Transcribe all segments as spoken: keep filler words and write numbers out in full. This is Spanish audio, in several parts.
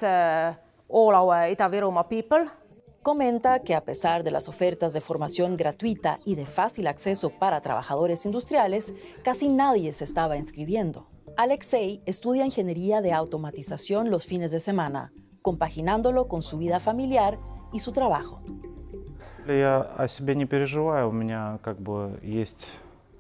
thanks uh, all our Ida-Virumaa people. Comenta que a pesar de las ofertas de formación gratuita y de fácil acceso para trabajadores industriales, casi nadie se estaba inscribiendo. Alexei estudia ingeniería de automatización los fines de semana, compaginándolo con su vida familiar y su trabajo. Я о себе не переживаю, у меня как бы есть,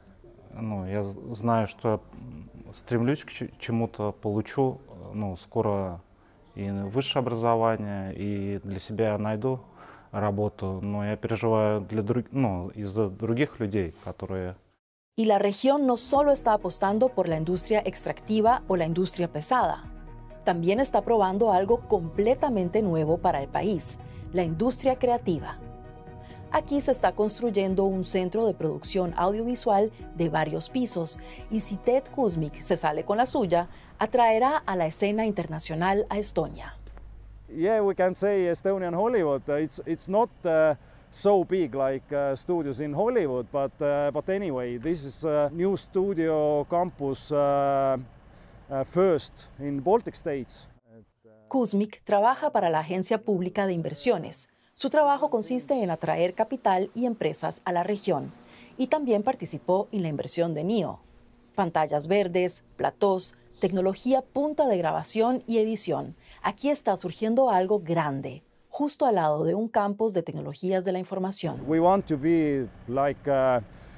ну, я знаю, что стремлюсь к чему-то, получу, ну, скоро и высшее образование, и для себя я найду работу, но я переживаю для друг, ну, из-за других людей, которые... Y la región no solo está apostando por la industria extractiva o la industria pesada, también está probando algo completamente nuevo para el país, la industria creativa. Aquí se está construyendo un centro de producción audiovisual de varios pisos y si Ted Kuzmic se sale con la suya, atraerá a la escena internacional a Estonia. Yeah, we can say Estonian Hollywood. It's it's not uh, so big like uh, studios in Hollywood, but uh, but anyway, this is a new studio campus uh, uh, first in Baltic States. Kuzmic trabaja para la Agencia Pública de Inversiones. Su trabajo consiste en atraer capital y empresas a la región y también participó en la inversión de NIO. Pantallas verdes, platós, tecnología punta de grabación y edición. Aquí está surgiendo algo grande, justo al lado de un campus de tecnologías de la información. We want to be like, uh,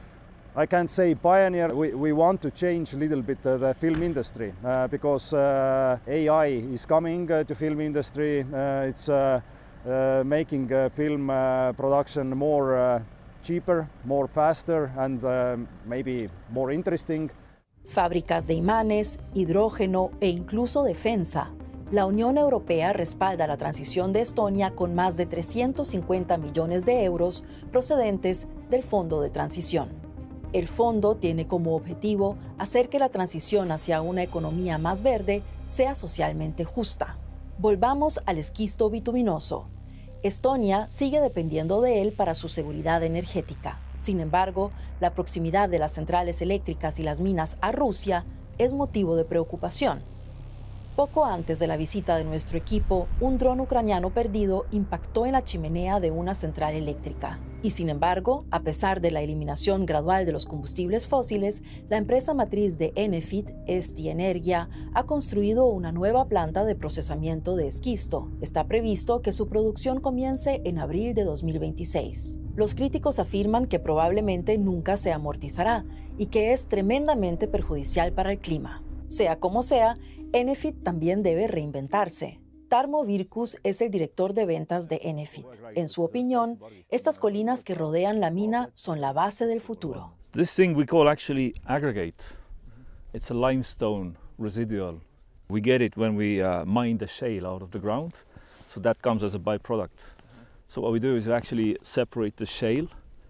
I can say pioneer. We, we want to change a little bit uh, the film industry uh, because uh, A I is coming uh, to film industry. Uh, it's uh, uh, making uh, film uh, production more uh, cheaper, more faster, and uh, maybe more interesting. Fábricas de imanes, hidrógeno e incluso defensa. La Unión Europea respalda la transición de Estonia con más de trescientos cincuenta millones de euros procedentes del Fondo de Transición. El fondo tiene como objetivo hacer que la transición hacia una economía más verde sea socialmente justa. Volvamos al esquisto bituminoso. Estonia sigue dependiendo de él para su seguridad energética. Sin embargo, la proximidad de las centrales eléctricas y las minas a Rusia es motivo de preocupación. Poco antes de la visita de nuestro equipo, un dron ucraniano perdido impactó en la chimenea de una central eléctrica. Y sin embargo, a pesar de la eliminación gradual de los combustibles fósiles, la empresa matriz de Enefit, Esti Energia, ha construido una nueva planta de procesamiento de esquisto. Está previsto que su producción comience en abril de dos mil veintiséis. Los críticos afirman que probablemente nunca se amortizará y que es tremendamente perjudicial para el clima. Sea como sea, Enefit también debe reinventarse. Tarmo Virkus es el director de ventas de Enefit. En su opinión, estas colinas que rodean la mina son la base del futuro. This thing we call actually aggregate. It's a limestone residual. We get it when we uh, mine the shale out of the ground, so that comes as a byproduct. So what we do is we actually separate the shale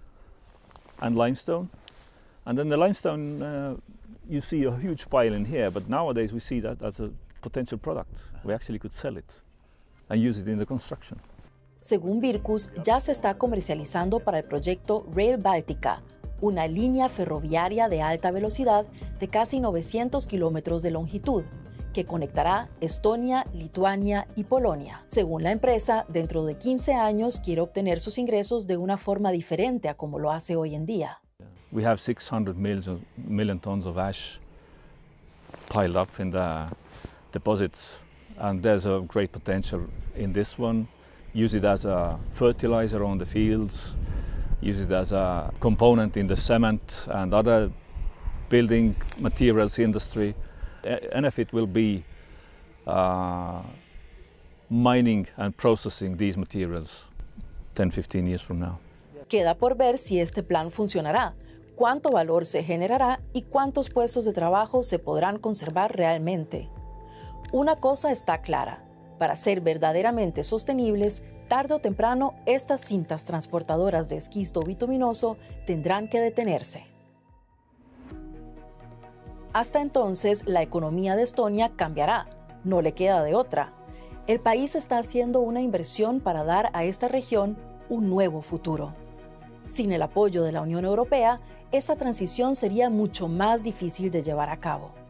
and limestone, and then the limestone uh, you see a huge pile in here, but nowadays we see that as a potential product. We actually could sell it and use it in the construction. Según Virkus, ya se está comercializando para el proyecto Rail Baltica, una línea ferroviaria de alta velocidad de casi novecientos kilómetros de longitud, que conectará Estonia, Lituania y Polonia. Según la empresa, dentro de quince años quiere obtener sus ingresos de una forma diferente a como lo hace hoy en día. We have six hundred million, million tons of ash piled up in the deposits, and there's a great potential in this one. Use it as a fertilizer on the fields, use it as a component in the cement and other building materials industry. Enefit will be uh, mining and processing these materials ten, fifteen years from now. Queda por ver si este plan funcionará, cuánto valor se generará y cuántos puestos de trabajo se podrán conservar realmente. Una cosa está clara, para ser verdaderamente sostenibles, tarde o temprano estas cintas transportadoras de esquisto bituminoso tendrán que detenerse. Hasta entonces, la economía de Estonia cambiará, no le queda de otra. El país está haciendo una inversión para dar a esta región un nuevo futuro. Sin el apoyo de la Unión Europea, esa transición sería mucho más difícil de llevar a cabo.